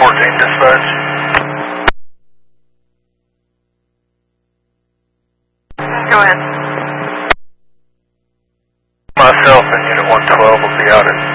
14 dispatch. Go ahead. Myself and Unit 112 will be out at